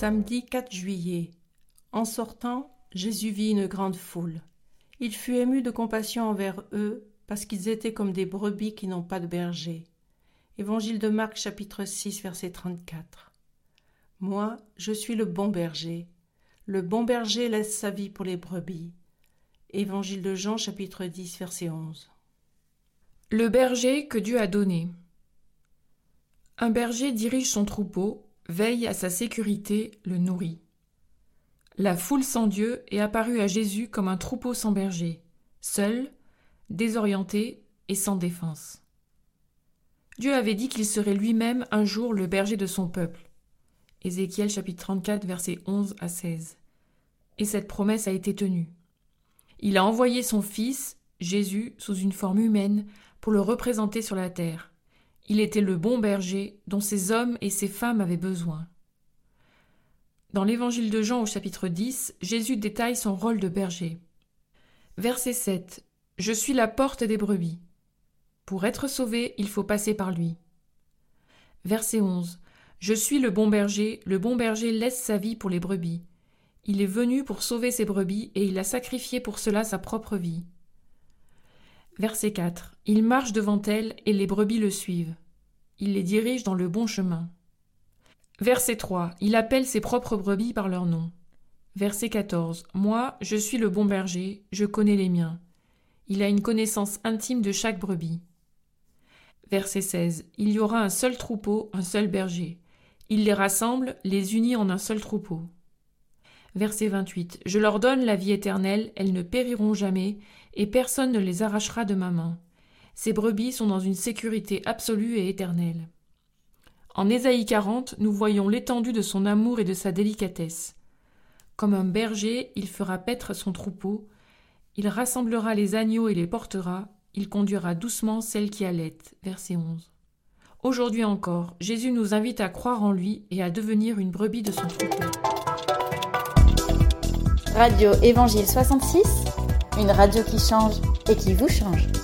Samedi 4 juillet. En sortant, Jésus vit une grande foule. Il fut ému de compassion envers eux, parce qu'ils étaient comme des brebis qui n'ont pas de berger. Évangile de Marc, chapitre 6, verset 34. Moi, je suis le bon berger. Le bon berger laisse sa vie pour les brebis. Évangile de Jean, chapitre 10, verset 11. Le berger que Dieu a donné. Un berger dirige son troupeau, veille à sa sécurité, le nourrit. La foule sans Dieu est apparue à Jésus comme un troupeau sans berger, seul, désorienté et sans défense. Dieu avait dit qu'il serait lui-même un jour le berger de son peuple. Ézéchiel chapitre 34, versets 11 à 16. Et cette promesse a été tenue. Il a envoyé son Fils, Jésus, sous une forme humaine, pour le représenter sur la terre. Il était le bon berger dont ces hommes et ces femmes avaient besoin. Dans l'évangile de Jean au chapitre 10, Jésus détaille son rôle de berger. Verset 7. Je suis la porte des brebis. Pour être sauvé, il faut passer par lui. Verset 11. Je suis le bon berger laisse sa vie pour les brebis. Il est venu pour sauver ses brebis et il a sacrifié pour cela sa propre vie. Verset 4. Il marche devant elles et les brebis le suivent. Il les dirige dans le bon chemin. Verset 3. Il appelle ses propres brebis par leur nom. Verset 14. Moi, je suis le bon berger, je connais les miens. Il a une connaissance intime de chaque brebis. Verset 16. Il y aura un seul troupeau, un seul berger. Il les rassemble, les unit en un seul troupeau. Verset 28. Je leur donne la vie éternelle, elles ne périront jamais, et personne ne les arrachera de ma main. Ces brebis sont dans une sécurité absolue et éternelle. En Ésaïe 40, nous voyons l'étendue de son amour et de sa délicatesse. Comme un berger, il fera paître son troupeau, il rassemblera les agneaux et les portera, il conduira doucement celles qui allaitent. Verset 11. Aujourd'hui encore, Jésus nous invite à croire en lui et à devenir une brebis de son troupeau. Radio Évangile 66, une radio qui change et qui vous change.